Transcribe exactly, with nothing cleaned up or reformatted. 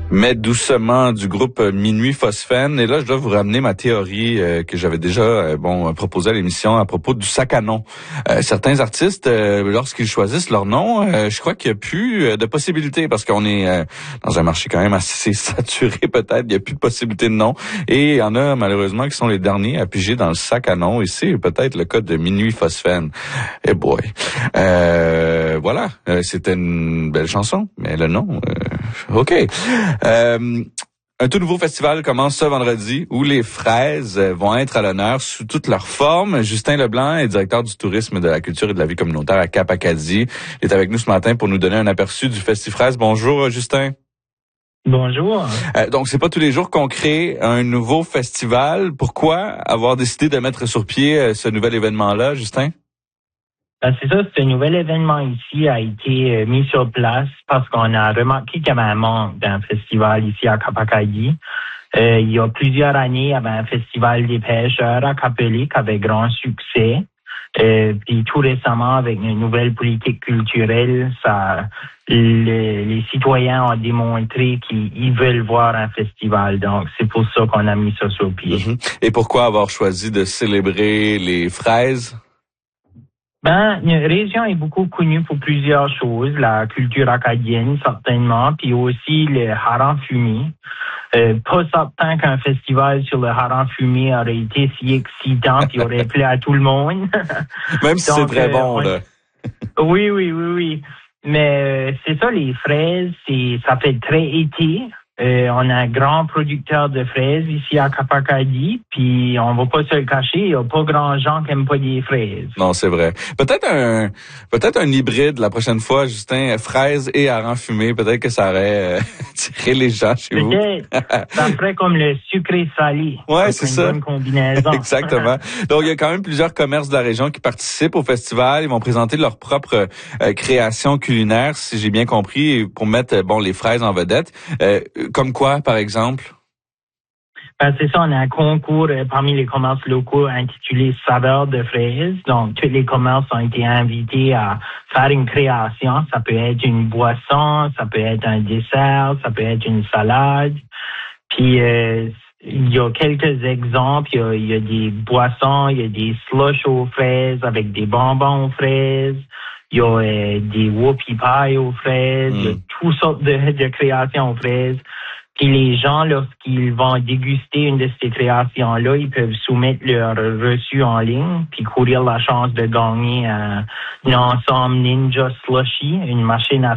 Mais doucement du groupe Minuit Phosphène. Et là, je dois vous ramener ma théorie euh, que j'avais déjà euh, bon proposée à l'émission à propos du sac à nom. Euh, certains artistes, euh, lorsqu'ils choisissent leur nom, euh, je crois qu'il n'y a plus euh, de possibilités parce qu'on est euh, dans un marché quand même assez saturé peut-être. Il n'y a plus de possibilités de nom. Et il y en a malheureusement qui sont les derniers à piger dans le sac à nom. Et c'est peut-être le cas de Minuit Phosphène. Eh boy. Euh, voilà. Euh, c'était une belle chanson. Mais le nom... Euh, OK. Euh, un tout nouveau festival commence ce vendredi où les fraises vont être à l'honneur sous toutes leurs formes. Justin Leblanc est directeur du tourisme, de la culture et de la vie communautaire à Cap-Acadie. Il est avec nous ce matin pour nous donner un aperçu du Festifraise. Bonjour, Justin. Bonjour. Euh, donc, c'est pas tous les jours qu'on crée un nouveau festival. Pourquoi avoir décidé de mettre sur pied ce nouvel événement-là, Justin? Ben, c'est ça, ce nouvel événement ici a été mis sur place parce qu'on a remarqué qu'il y avait un manque d'un festival ici à Cap-Acadie. Euh, il y a plusieurs années, il y avait un festival des pêcheurs à Cap-Élic avec grand succès. Euh, puis tout récemment, avec une nouvelle politique culturelle, ça, les, les citoyens ont démontré qu'ils veulent voir un festival. Donc, c'est pour ça qu'on a mis ça sur pied. Mm-hmm. Et pourquoi avoir choisi de célébrer les fraises? Ben, la région est beaucoup connue pour plusieurs choses, la culture acadienne certainement, puis aussi le hareng fumé. Euh, pas certain qu'un festival sur le hareng fumé aurait été si excitant puis aurait plu à tout le monde. Même si Donc, c'est très euh, bon, on... là. Oui, oui, oui, oui. Mais euh, c'est ça, les fraises, c'est ça fait très été. Euh, on a un grand producteur de fraises ici à Cap-Acadie, puis on va pas se le cacher, il y a pas grand gens qui aiment pas les fraises. Non, c'est vrai. Peut-être un peut-être un hybride la prochaine fois, Justin, fraises et hareng fumé, peut-être que ça aurait euh, tiré les gens chez peut-être. vous. Peut-être. Ça ferait comme le sucré salé. Ouais, c'est ça. Une bonne combinaison. Exactement. Donc il y a quand même plusieurs commerces de la région qui participent au festival, ils vont présenter leur propre euh, création culinaire, si j'ai bien compris, pour mettre bon les fraises en vedette. Euh, Comme quoi, par exemple? Ben, c'est ça, on a un concours euh, parmi les commerces locaux intitulé Saveurs de fraises. Donc, tous les commerces ont été invités à faire une création. Ça peut être une boisson, ça peut être un dessert, ça peut être une salade. Puis, euh, il y a quelques exemples. Il y a, il y a des boissons, il y a des slush aux fraises avec des bonbons aux fraises. Il y a euh, des whoopie pies aux fraises. Mm. Il y a toutes sortes de, de créations aux fraises. Puis les gens, lorsqu'ils vont déguster une de ces créations-là, ils peuvent soumettre leur reçu en ligne puis courir la chance de gagner un, un ensemble Ninja Slushy, une machine à